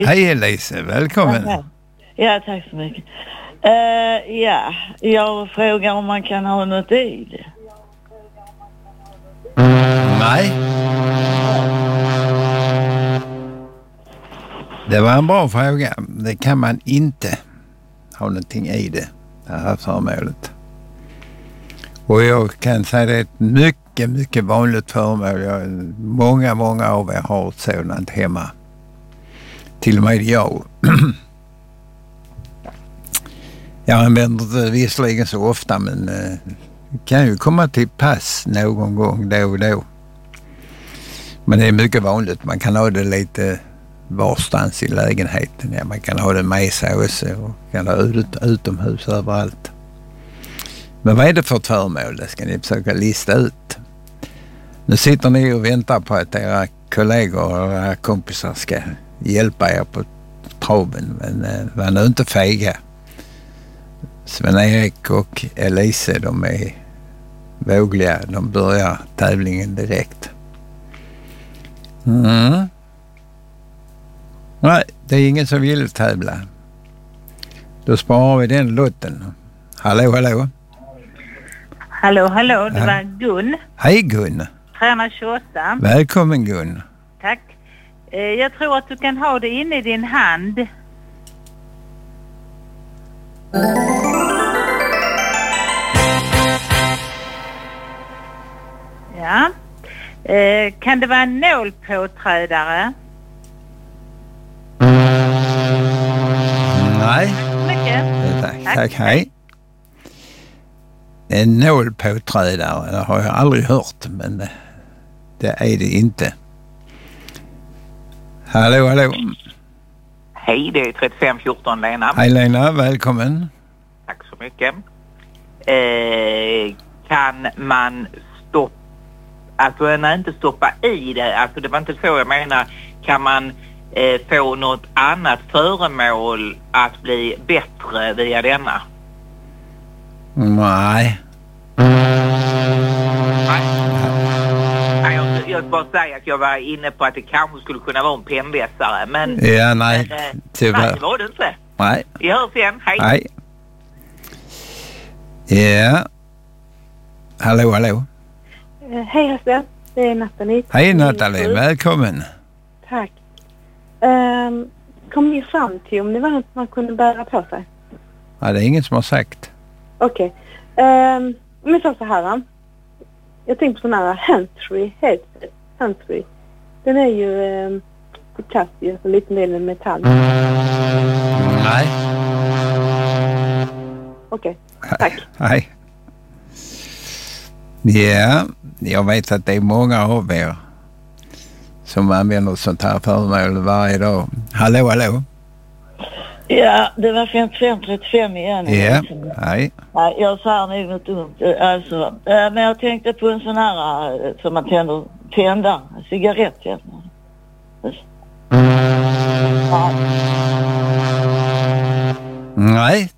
Hej Elise, välkommen. Ja, tack så mycket. Ja, jag frågar om man kan ha något i det. Nej. Det var en bra fråga. Det kan man inte ha någonting i det här föremålet. Och jag kan säga det är ett mycket, mycket vanligt föremål. Många av er har ett sådant hemma. Till och med jag. Jag använder det visserligen så ofta, men kan ju komma till pass någon gång då och då. Men det är mycket vanligt. Man kan ha det lite varstans i lägenheten. Ja, man kan ha det med sig också och kan ha det utomhus överallt. Men vad är det för ett föremål? Det ska ni försöka lista ut. Nu sitter ni och väntar på att era kollegor och era kompisar ska hjälpa er på traven. Men var nu inte fega. Sven-Erik och Elise, de är vågliga. De börjar tävlingen direkt. Nej, det är ingen som vill tävla. Då sparar vi den lotten. Hallå. Hallå, det var Gun. Hej Gun. 328. Välkommen Gun. Tack. Jag tror att du kan ha det inne i din hand. Ja. Kan det vara en nålpåträdare? Nej. Mycket. Tack, hej. En nålpåträdare, det har jag aldrig hört, men det är det inte. Hallå. Hej, det är 3514 Lena. Hej Lena, välkommen. Tack så mycket. Kan man stoppa, alltså inte stoppa i det, alltså det var inte så jag menar, kan man få något annat föremål att bli bättre via denna? Nej. Jag bara säga att jag var inne på att det kanske skulle kunna vara en pennvässare, men ja, nej, tyvärr. Nej, det var det inte. Nej. Vi hörs igen, hej. Hej. Ja. Hallå. Hej Hasse, det är Nathalie. Hej Nathalie, välkommen. Tack. Kom ni fram till om det var något man kunde bära på sig? Ja, det är ingen som har sagt. Okej. Om jag sa så här. Jag tänkte på sån här handsfree. Den är ju på plast ju, en liten del med metall. Nej. Okej, tack. Hej. Ja, jag vet att det är många av er som använder sånt här föremål varje dag. Hallå. Ja, det var 55-35 igen. Ja, hej. Nej, jag sa nog något dumt. Alltså, men jag tänkte på en sån här som man tänder cigarett. Ja. Nej.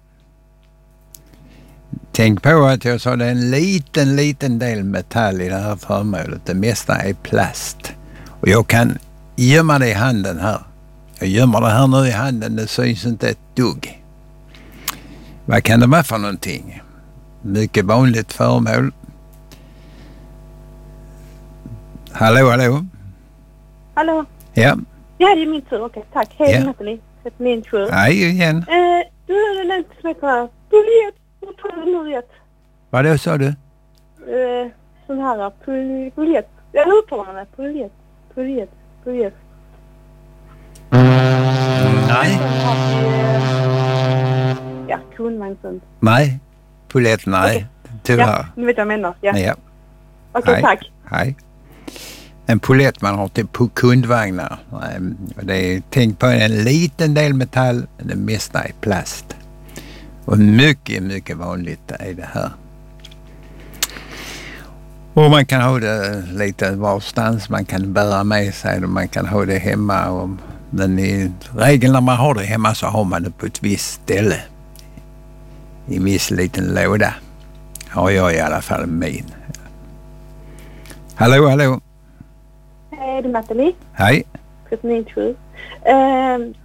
Tänk på att jag sa det är en liten del metall i det här föremålet. Det mesta är plast. Och jag kan gömma det i handen här. Jag gömmer det här nu i handen. Det syns inte ett dugg. Vad kan det vara för någonting? Mycket vanligt föremål. Hallå. Hallå. Ja. Ja, det är min tur. Okej, tack. Hej Nathalie. 3927. Hej igen. Du är det lite som heter här. Puljett. Jag tror det nu rätt. Vad då sa du? Sån här puljett. Jag uttalar det. Puljett. Nej. Ja, kundvagn sånt. Nej. Puljett, nej. Okay. Tyvärr. Ja, nu vet jag menar. Ja. Okej, tack. Hej. En puljett man har till på kundvagnar. Det är, tänk på en liten del metall, det mesta är plast. Och mycket vanligt är det här. Och man kan ha det lite varstans, man kan bära med sig det, man kan ha det hemma. Men i regel när man har det hemma så har man det på ett visst ställe. I en viss liten låda. Har jag i alla fall min. Hallå. Hej, det är Nathalie. Hej. 3927.